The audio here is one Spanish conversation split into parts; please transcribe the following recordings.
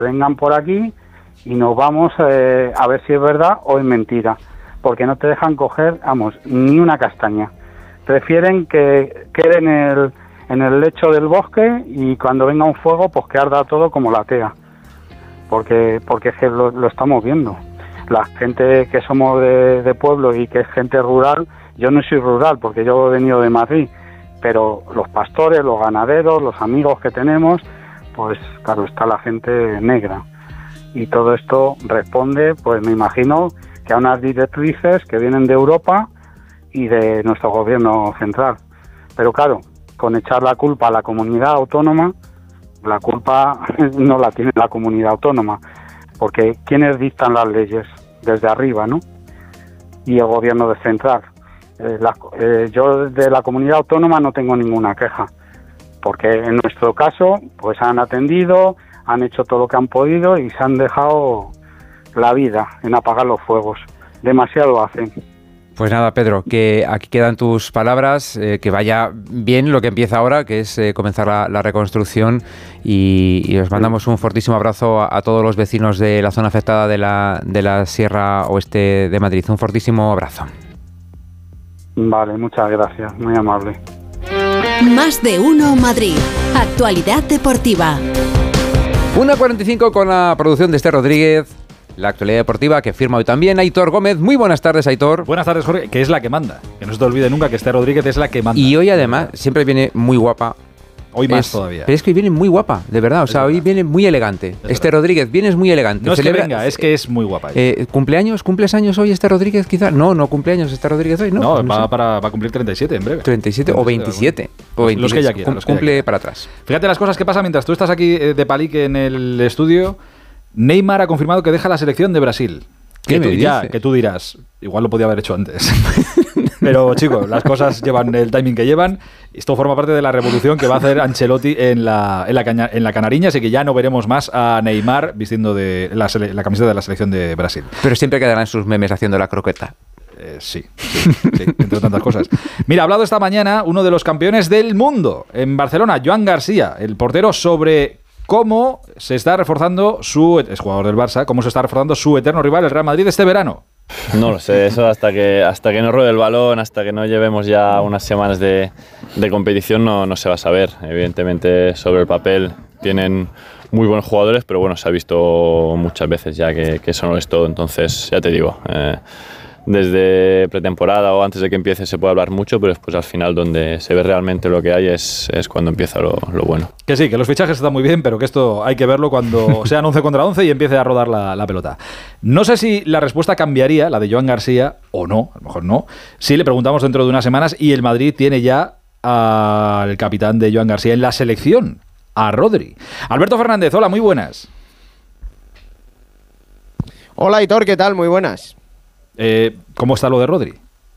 vengan por aquí y nos vamos a ver si es verdad o es mentira, porque no te dejan coger, vamos, ni una castaña. Prefieren que quede en el lecho del bosque y cuando venga un fuego, pues que arda todo como la tea, porque es que lo estamos viendo. La gente que somos de pueblo y que es gente rural, yo no soy rural porque yo he venido de Madrid, pero los pastores, los ganaderos, los amigos que tenemos, pues claro, está la gente negra. Y todo esto responde, pues me imagino, que a unas directrices que vienen de Europa y de nuestro gobierno central. Pero claro, con echar la culpa a la comunidad autónoma, la culpa no la tiene la comunidad autónoma, porque ¿quiénes dictan las leyes? Desde arriba, ¿no? Y el gobierno central. Yo de la comunidad autónoma no tengo ninguna queja, porque en nuestro caso pues han atendido, han hecho todo lo que han podido y se han dejado la vida en apagar los fuegos. Demasiado hacen. Pues nada, Pedro, que aquí quedan tus palabras, que vaya bien lo que empieza ahora, que es comenzar la reconstrucción, y os mandamos un fortísimo abrazo a todos los vecinos de la zona afectada de la Sierra Oeste de Madrid. Un fortísimo abrazo. Vale, muchas gracias, muy amable. Más de uno Madrid. Actualidad deportiva. 1:45 con la producción de Esther Rodríguez. La actualidad deportiva que firma hoy también Aitor Gómez. Muy buenas tardes, Aitor. Buenas tardes, Jorge, que es la que manda. Que no se te olvide nunca que Esther Rodríguez es la que manda. Y hoy además siempre viene muy guapa. Hoy más todavía. Pero es que hoy viene muy guapa, de verdad. O sea, hoy viene muy elegante. Esther Rodríguez, vienes muy elegante. No es que venga, es que es muy guapa. ¿Cumpleaños? ¿Cumples años hoy, Esther Rodríguez, quizá? No cumpleaños Esther Rodríguez hoy, ¿no? No, va a cumplir 37 en breve. 37 o 27. O 26. Los que ella quiera. Cumple para atrás. Fíjate las cosas que pasan mientras tú estás aquí de palique en el estudio. Neymar ha confirmado que deja la selección de Brasil. ¿Qué me dices? Que tú dirás, igual lo podía haber hecho antes. Pero, chicos, las cosas llevan el timing que llevan. Esto forma parte de la revolución que va a hacer Ancelotti en la Canariña, así que ya no veremos más a Neymar vistiendo de la camiseta de la selección de Brasil. Pero siempre quedarán sus memes haciendo la croqueta. Sí, entre tantas cosas. Mira, ha hablado esta mañana uno de los campeones del mundo en Barcelona, Joan García, el portero, sobre cómo se está reforzando es jugador del Barça, cómo se está reforzando su eterno rival, el Real Madrid, este verano. No lo sé, eso hasta que no ruede el balón, hasta que no llevemos ya unas semanas de competición no se va a saber. Evidentemente, sobre el papel tienen muy buenos jugadores, pero bueno, se ha visto muchas veces ya que eso no es todo. Entonces, ya te digo, desde pretemporada o antes de que empiece se puede hablar mucho, pero después al final donde se ve realmente lo que hay es cuando empieza lo bueno. Que sí, que los fichajes están muy bien, pero que esto hay que verlo cuando sean 11 contra 11 y empiece a rodar la pelota. No sé si la respuesta cambiaría, la de Joan García, o no, a lo mejor no, si le preguntamos dentro de unas semanas y el Madrid tiene ya al capitán de Joan García en la selección, a Rodri. Alberto Fernández, hola, muy buenas. Hola, Aitor, ¿qué tal? Muy buenas. ¿Cómo está lo de Rodri?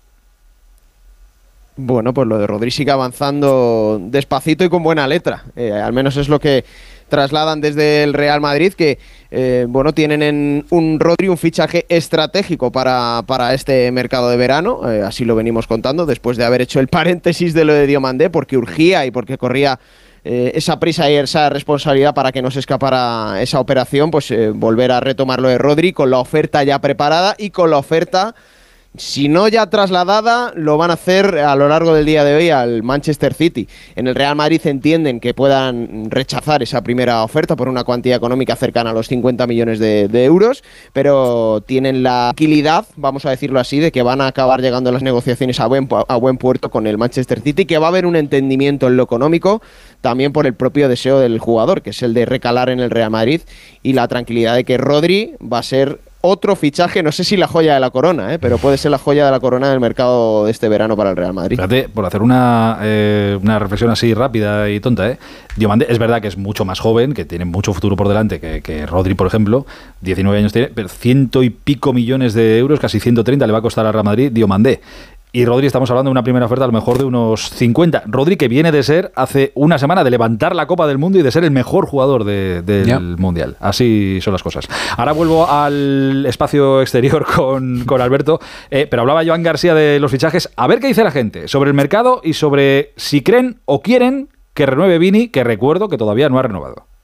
Bueno, pues lo de Rodri sigue avanzando despacito y con buena letra. Al menos es lo que trasladan desde el Real Madrid, que tienen en un Rodri un fichaje estratégico para este mercado de verano. Así lo venimos contando, después de haber hecho el paréntesis de lo de Diomandé, porque urgía y porque corría esa prisa y esa responsabilidad para que no se escapara esa operación, pues volver a retomar lo de Rodri con la oferta ya preparada y con la oferta, si no ya trasladada, lo van a hacer a lo largo del día de hoy al Manchester City. En el Real Madrid entienden que puedan rechazar esa primera oferta por una cuantía económica cercana a los 50 millones de euros, pero tienen la tranquilidad, vamos a decirlo así, de que van a acabar llegando las negociaciones a buen puerto con el Manchester City, que va a haber un entendimiento en lo económico, también por el propio deseo del jugador, que es el de recalar en el Real Madrid, y la tranquilidad de que Rodri va a ser otro fichaje, no sé si la joya de la corona, pero puede ser la joya de la corona del mercado de este verano para el Real Madrid. Fíjate, por hacer una reflexión así rápida y tonta, Diomandé es verdad que es mucho más joven, que tiene mucho futuro por delante que Rodri, por ejemplo, 19 años tiene, pero 100 y pico millones de euros, casi 130 le va a costar al Real Madrid Diomandé. Y Rodri, estamos hablando de una primera oferta a lo mejor de unos 50. Rodri, que viene de ser, hace una semana, de levantar la Copa del Mundo y de ser el mejor jugador del Mundial. Así son las cosas. Ahora vuelvo al espacio exterior con Alberto, pero hablaba Joan García de los fichajes. A ver qué dice la gente sobre el mercado y sobre si creen o quieren que renueve Vini, que recuerdo que todavía no ha renovado.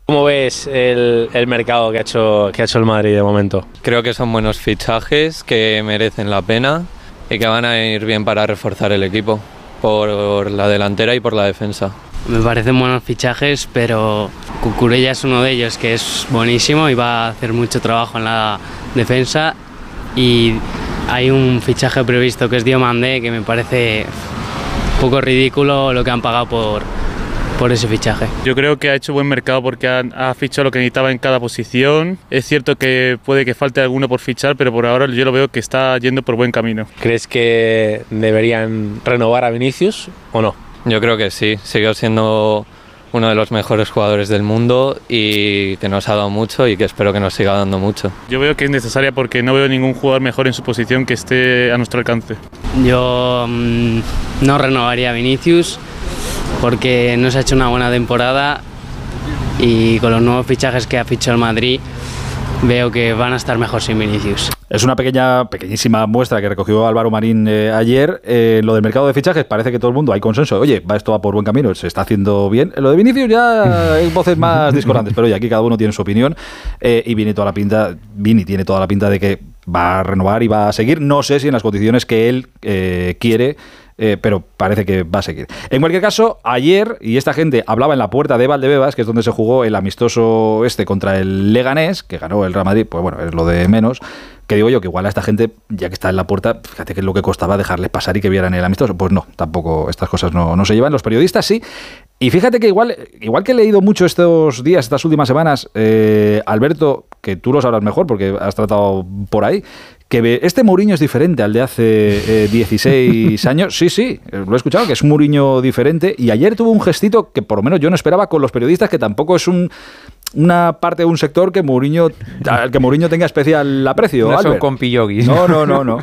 ¿Cómo ves el mercado que ha hecho el Madrid de momento? Creo que son buenos fichajes que merecen la pena y que van a ir bien para reforzar el equipo por la delantera y por la defensa. Me parecen buenos fichajes, pero Cucurella es uno de ellos, que es buenísimo y va a hacer mucho trabajo en la defensa. Y hay un fichaje previsto que es Diomandé, que me parece un poco ridículo lo que han pagado por ese fichaje. Yo creo que ha hecho buen mercado porque ha fichado lo que necesitaba en cada posición. Es cierto que puede que falte alguno por fichar, pero por ahora yo lo veo que está yendo por buen camino. ¿Crees que deberían renovar a Vinicius o no? Yo creo que sí, sigue siendo uno de los mejores jugadores del mundo y que nos ha dado mucho y que espero que nos siga dando mucho. Yo veo que es necesaria porque no veo ningún jugador mejor en su posición que esté a nuestro alcance. Yo no renovaría a Vinicius porque no se ha hecho una buena temporada y con los nuevos fichajes que ha fichado el Madrid veo que van a estar mejor sin Vinicius. Es una pequeñísima muestra que recogió Álvaro Marín ayer. Lo del mercado de fichajes parece que todo el mundo hay consenso. Oye, esto va por buen camino, se está haciendo bien. Lo de Vinicius ya hay voces más discordantes, pero oye, aquí cada uno tiene su opinión y Vini tiene toda la pinta de que va a renovar y va a seguir. No sé si en las condiciones que él quiere, pero parece que va a seguir. En cualquier caso, ayer, y esta gente hablaba en la puerta de Valdebebas, que es donde se jugó el amistoso contra el Leganés, que ganó el Real Madrid, pues bueno, es lo de menos. Que digo yo, que igual a esta gente, ya que está en la puerta, fíjate que es lo que costaba dejarles pasar y que vieran el amistoso. Pues no, tampoco estas cosas no se llevan. Los periodistas sí. Y fíjate que igual que he leído mucho estos días, estas últimas semanas, Alberto, que tú lo sabrás mejor porque has tratado por ahí, que este Mourinho es diferente al de hace 16 años. Sí, lo he escuchado, que es un Mourinho diferente. Y ayer tuvo un gestito que por lo menos yo no esperaba con los periodistas, que tampoco es una parte de un sector al que Mourinho tenga especial aprecio. No son compillogis. No.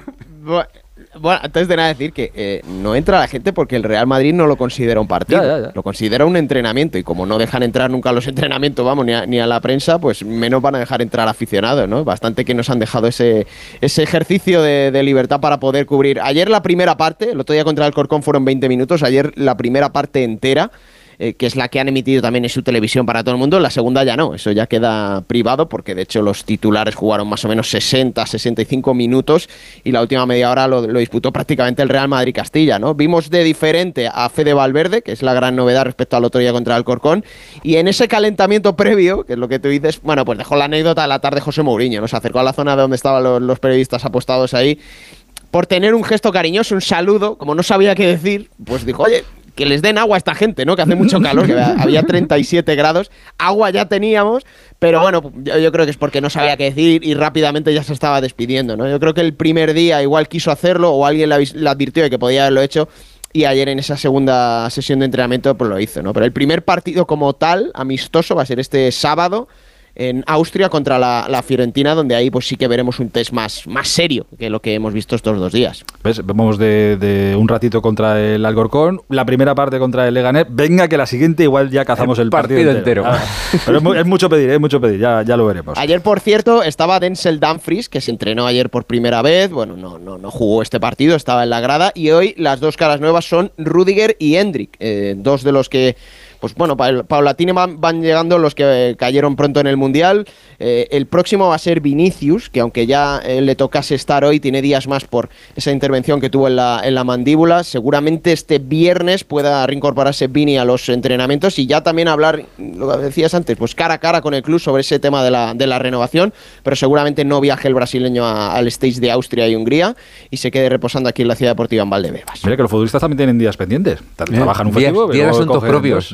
Bueno, antes de nada decir que no entra la gente porque el Real Madrid no lo considera un partido, ya. Lo considera un entrenamiento, y como no dejan entrar nunca a los entrenamientos, vamos, ni a la prensa, pues menos van a dejar entrar aficionados, ¿no? Bastante que nos han dejado ese ejercicio de libertad para poder cubrir. Ayer la primera parte, el otro día contra el Corcón fueron 20 minutos, ayer la primera parte entera, que es la que han emitido también en su televisión para todo el mundo. La segunda ya no, eso ya queda privado, porque de hecho los titulares jugaron más o menos 60-65 minutos y la última media hora lo disputó prácticamente el Real Madrid-Castilla, ¿no? Vimos de diferente a Fede Valverde, que es la gran novedad respecto al otro día contra el Corcón, y en ese calentamiento previo, que es lo que tú dices, bueno, pues dejó la anécdota de la tarde José Mourinho, ¿no? Se acercó a la zona de donde estaban los periodistas apostados ahí, por tener un gesto cariñoso, un saludo, como no sabía qué decir, pues dijo, oye, que les den agua a esta gente, ¿no? Que hace mucho calor, que había 37 grados, agua ya teníamos, pero bueno, yo creo que es porque no sabía qué decir y rápidamente ya se estaba despidiendo, ¿no? Yo creo que el primer día igual quiso hacerlo o alguien le advirtió de que podía haberlo hecho, y ayer en esa segunda sesión de entrenamiento pues lo hizo, ¿no? Pero el primer partido como tal, amistoso, va a ser este sábado en Austria contra la Fiorentina, donde ahí pues sí que veremos un test más serio que lo que hemos visto estos 2 días. ¿Ves? Vamos de un ratito contra el Alcorcón, la primera parte contra el Leganés. Venga, que la siguiente igual ya cazamos el partido entero. Pero es mucho pedir, ya lo veremos. Ayer, por cierto, estaba Denzel Dumfries, que se entrenó ayer por primera vez. Bueno, no jugó este partido, estaba en la grada. Y hoy las 2 caras nuevas son Rüdiger y Endrick, 2 de los que, pues bueno, paulatinamente van llegando los que cayeron pronto en el Mundial. El próximo va a ser Vinicius, que aunque ya le tocase estar hoy, tiene días más por esa intervención que tuvo en la mandíbula. Seguramente este viernes pueda reincorporarse Vini a los entrenamientos y ya también hablar, lo que decías antes, pues cara a cara con el club sobre ese tema de la renovación, pero seguramente no viaje el brasileño al stage de Austria y Hungría y se quede reposando aquí en la Ciudad Deportiva en Valdebebas. Mira que los futbolistas también tienen días pendientes. Trabajan un festivo. Días de asuntos propios.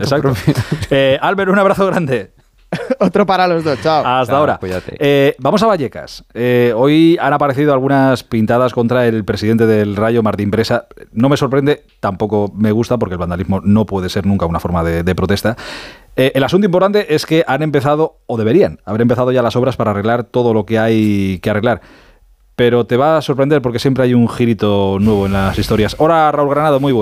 Albert, un abrazo grande. Otro para los dos, chao. Hasta ahora. Vamos a Vallecas. Hoy han aparecido algunas pintadas contra el presidente del Rayo, Martín Presa. No me sorprende, tampoco me gusta, porque el vandalismo no puede ser nunca una forma de protesta. El asunto importante es que han empezado, o deberían haber empezado ya las obras para arreglar todo lo que hay que arreglar. Pero te va a sorprender porque siempre hay un girito nuevo en las historias. Hola, Raúl Granado, muy buenas.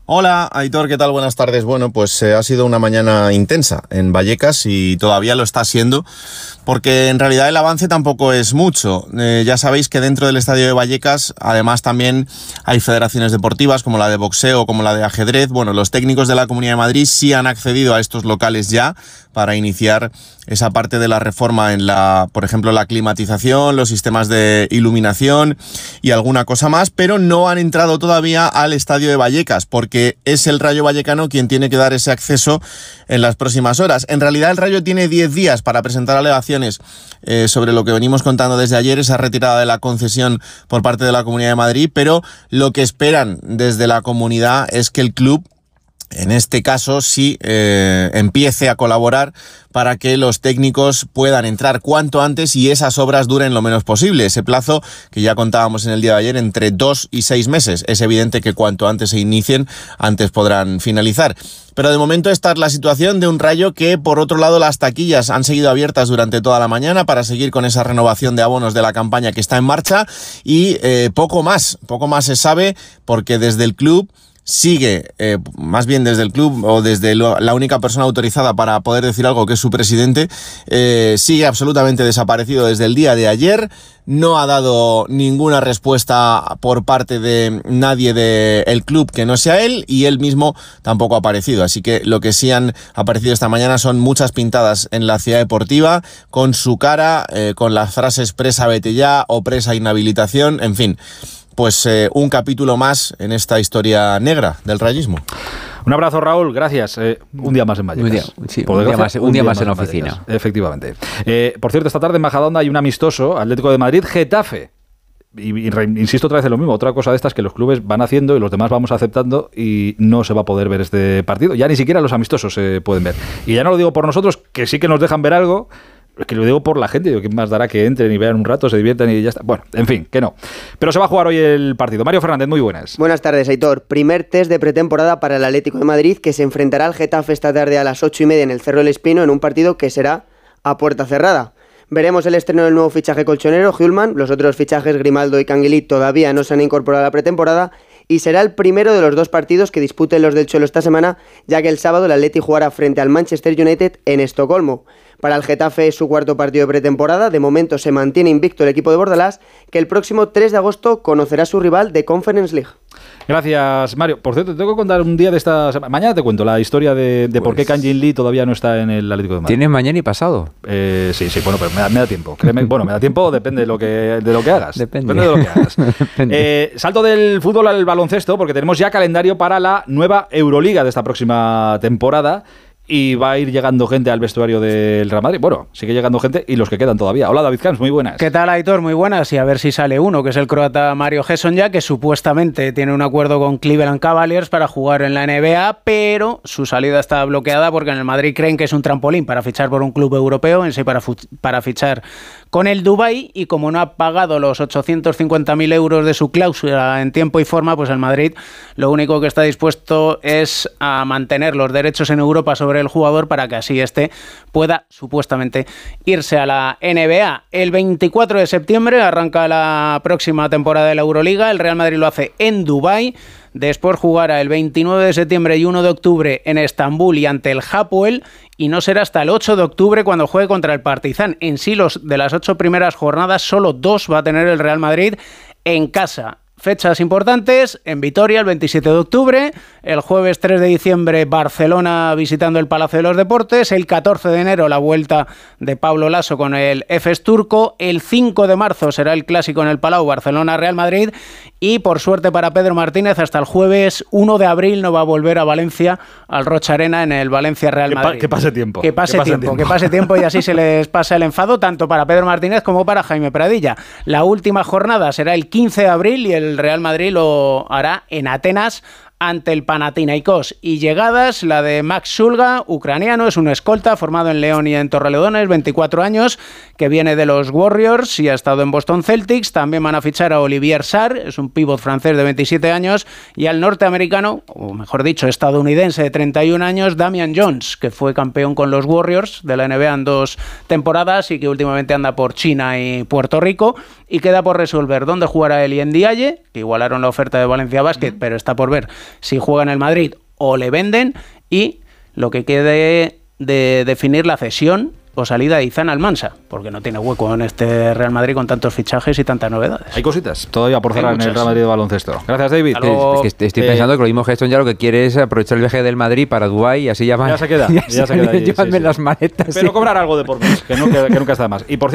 Hola, Aitor, ¿qué tal? Buenas tardes. Bueno, pues ha sido una mañana intensa en Vallecas y todavía lo está siendo, porque en realidad el avance tampoco es mucho. Ya sabéis que dentro del estadio de Vallecas, además, también hay federaciones deportivas como la de boxeo, como la de ajedrez. Bueno, los técnicos de la Comunidad de Madrid sí han accedido a estos locales ya para iniciar esa parte de la reforma en por ejemplo, la climatización, los sistemas de iluminación y alguna cosa más, pero no han entrado todavía al estadio de Vallecas, porque es el Rayo Vallecano quien tiene que dar ese acceso en las próximas horas. En realidad, el Rayo tiene 10 días para presentar alegaciones sobre lo que venimos contando desde ayer, esa retirada de la concesión por parte de la Comunidad de Madrid, pero lo que esperan desde la comunidad es que el club, en este caso, sí empiece a colaborar para que los técnicos puedan entrar cuanto antes y esas obras duren lo menos posible. Ese plazo que ya contábamos en el día de ayer, entre 2 y 6 meses. Es evidente que cuanto antes se inicien, antes podrán finalizar. Pero de momento esta es la situación de un Rayo que, por otro lado, las taquillas han seguido abiertas durante toda la mañana para seguir con esa renovación de abonos de la campaña que está en marcha y poco más se sabe, porque desde el club sigue, más bien desde el club o desde la única persona autorizada para poder decir algo, que es su presidente, sigue absolutamente desaparecido desde el día de ayer. No ha dado ninguna respuesta por parte de nadie del club que no sea él, y él mismo tampoco ha aparecido. Así que lo que sí han aparecido esta mañana son muchas pintadas en la ciudad deportiva con su cara, con las frases "presa vete ya" o "presa inhabilitación", en fin. Pues un capítulo más en esta historia negra del rayismo. Un abrazo, Raúl, gracias. Un día más en Vallecas. Un día más en la oficina. Vallecas, efectivamente. Por cierto, esta tarde en Majadahonda hay un amistoso, Atlético de Madrid, Getafe. Insisto otra vez en lo mismo, otra cosa de estas que los clubes van haciendo y los demás vamos aceptando, y no se va a poder ver este partido. Ya ni siquiera los amistosos se pueden ver. Y ya no lo digo por nosotros, que sí que nos dejan ver algo, es que lo digo por la gente. ¿Qué más dará que entren y vean un rato, se diviertan y ya está? Bueno, en fin, que no. Pero se va a jugar hoy el partido. Mario Fernández, muy buenas. Buenas tardes, Aitor. Primer test de pretemporada para el Atlético de Madrid, que se enfrentará al Getafe esta tarde a las 8:30 en el Cerro del Espino, en un partido que será a puerta cerrada. Veremos el estreno del nuevo fichaje colchonero, Hjulmand. Los otros fichajes, Grimaldo y Canguilí, todavía no se han incorporado a la pretemporada, y será el primero de los dos partidos que disputen los del Cholo esta semana, ya que el sábado el Atleti jugará frente al Manchester United en Estocolmo. Para el Getafe es su cuarto partido de pretemporada. De momento se mantiene invicto el equipo de Bordalás, que el próximo 3 de agosto conocerá a su rival de Conference League. Gracias, Mario. Por cierto, te tengo que contar un día de esta semana. Mañana te cuento la historia de pues, por qué Kang-in Lee todavía no está en el Atlético de Madrid. ¿Tienes mañana y pasado? Sí, bueno, pero me da tiempo. Créeme, bueno, me da tiempo, depende de lo que hagas. Depende de lo que hagas. Salto del fútbol al baloncesto, porque tenemos ya calendario para la nueva Euroliga de esta próxima temporada. Y va a ir llegando gente al vestuario del Real Madrid. Bueno, sigue llegando gente y los que quedan todavía. Hola, David Camps, muy buenas. ¿Qué tal, Aitor? Muy buenas. Y a ver si sale uno, que es el croata Mario Hesonja, que supuestamente tiene un acuerdo con Cleveland Cavaliers para jugar en la NBA, pero su salida está bloqueada porque en el Madrid creen que es un trampolín para fichar por un club europeo, en sí para fichar con el Dubái, y como no ha pagado los 850.000 euros de su cláusula en tiempo y forma, pues el Madrid lo único que está dispuesto es a mantener los derechos en Europa sobre el jugador para que así este pueda supuestamente irse a la NBA. El 24 de septiembre arranca la próxima temporada de la Euroliga. El Real Madrid lo hace en Dubái. Después jugará el 29 de septiembre y 1 de octubre en Estambul y ante el Hapoel, y no será hasta el 8 de octubre cuando juegue contra el Partizan. En sí, de las 8 primeras jornadas, solo 2 va a tener el Real Madrid en casa. Fechas importantes: en Vitoria el 27 de octubre, el jueves 3 de diciembre Barcelona visitando el Palacio de los Deportes, el 14 de enero la vuelta de Pablo Laso con el Efes turco, el 5 de marzo será el clásico en el Palau Barcelona-Real Madrid, y por suerte para Pedro Martínez hasta el jueves 1 de abril no va a volver a Valencia, al Rocha Arena, en el Valencia-Real Madrid. Que pase tiempo. Que pase tiempo y así se les pasa el enfado tanto para Pedro Martínez como para Jaime Pradilla. La última jornada será el 15 de abril y el Real Madrid lo hará en Atenas ante el Panathinaikos. Y llegadas, la de Max Sulga, ucraniano, es un escolta formado en León y en Torrelodones, 24 años, que viene de los Warriors y ha estado en Boston Celtics. También van a fichar a Olivier Sarr, es un pívot francés de 27 años, y al norteamericano, o mejor dicho, estadounidense de 31 años, Damian Jones, que fue campeón con los Warriors de la NBA en 2 temporadas y que últimamente anda por China y Puerto Rico, y queda por resolver dónde jugará él y en Dialle, que igualaron la oferta de Valencia Basket, pero está por ver si juega en el Madrid o le venden, y lo que quede de definir la cesión o salida de Izan Almansa, porque no tiene hueco en este Real Madrid con tantos fichajes y tantas novedades. Hay cositas todavía por cerrar en el Real Madrid de baloncesto. Gracias, David. Es que estoy pensando que lo mismo Geston ya lo que quiere es aprovechar el viaje del Madrid para Dubái y así ya se queda. Ya se queda allí, llévanme las maletas. Pero cobrar algo de por mes, que nunca está más. Y por